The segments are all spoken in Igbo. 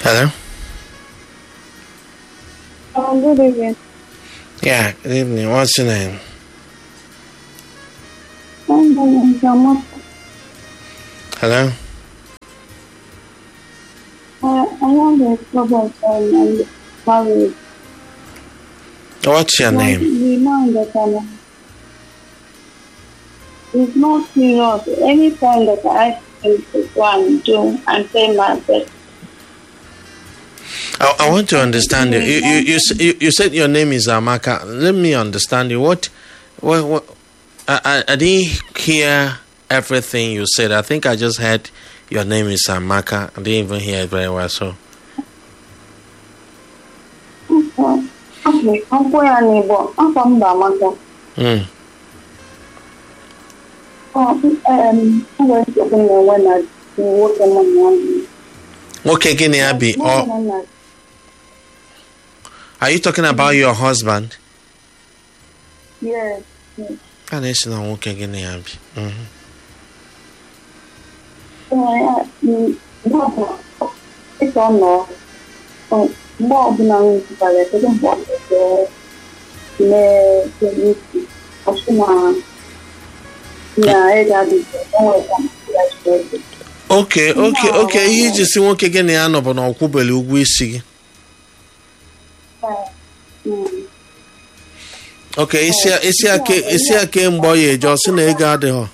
Hello? Good evening. Yeah, good evening. What's your name? Hello? I want to trouble and marriage. What's your name? We know that it's not serious. Any time that I think to go and do and say my best. I want to understand you. You said your name is Amaka. Let me understand you. What I didn't hear everything you said. I think I just heard your name is Amaka. I didn't even hear it very well. So. Okay, I'm going to neighbor. I'm from Amaka. I'm going to open the one that you work on. Okay, Guinea Abby. Are you talking about your husband? Yes. And it's not okay, Guinea Abby. It's on no. More than I don't want to Okay. You just see one again the ano but na okwubele ugwu isi gị. Okay, isi ake mgbe ya eje ọsị na ego adịghọ.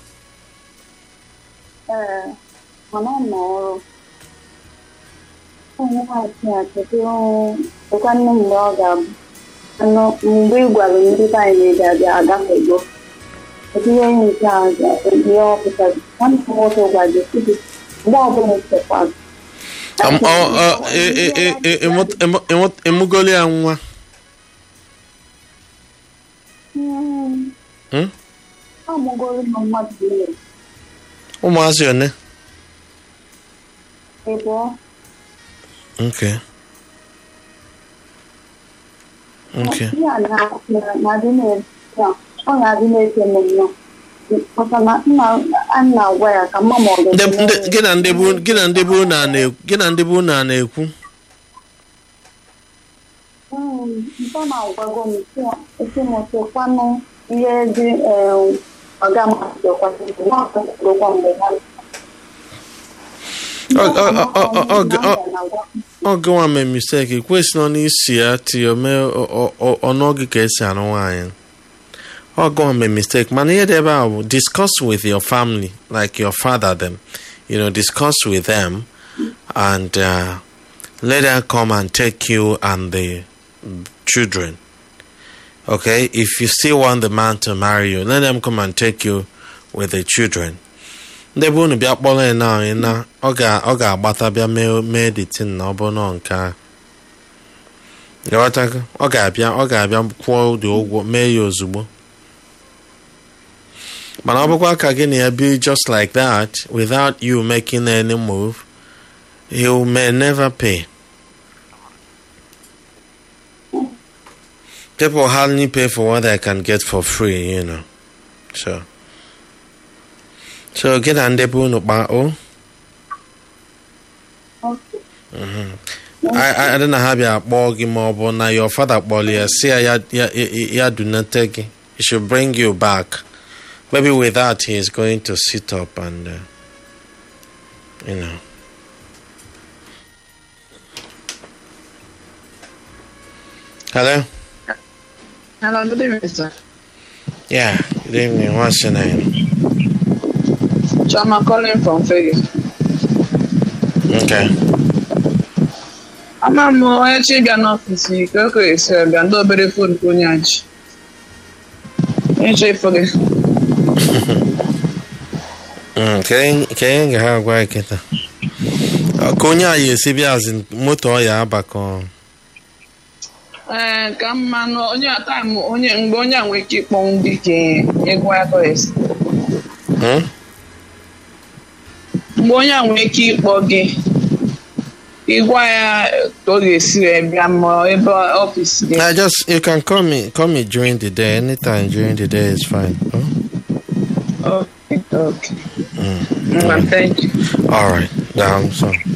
Mana no. Onye ha ti ọkwa nne mgbe ọ ga-abụ. Ano mgbe igwara ndị anyị ga-abịa agafego. Ihe nke a ga-ebi ọpụta. Nwanne m nwoke gwara gị emugoli ya nwa ụmụazị one okay gị na ndị bụ na na-ekwu ọ gịnwa mee mistake kwesịrị n'isi ya tiome ọnụọgụ ka esi anụ nwaanyị. Go on, make mistake. Man, discuss with your family, like your father, them. Discuss with them, and let them come and take you and the children. Okay, if you still want the man to marry you, let them come and take you with the children. They won't be up all now. Oga, but be made it in Obono and car. Oga, quote the old mayor Zubo. But Abukwa can be just like that without you making any move. You may never pay. People hardly pay for what they can get for free, So get on the boon about I don't know how you bog him or now your father bolly. See, ya do not take it. He should bring you back. Maybe with that, he is going to sit up and, Hello? Hello, good evening, sir. Yeah, good evening. What's your name? I'm calling from Fegi. Okay. I'm actually going to office. Okay, sir. I'm going to be phone for you. Enjoy for you. Kenye ha gwa kita. Konya yesi biazin moto ya abako. Ka mmanụ onye atam mgbe onye a nwere ike ịkpọ ndị ke egwu aka esi. Mgbe onye a nwere ike ịkpọ gị ịgwa ya ka ọ ga-esi bịa ma ebe ọfịs gị. You can call me during the day. Anytime during the day is fine. Okay. Thank you. All right. Down so.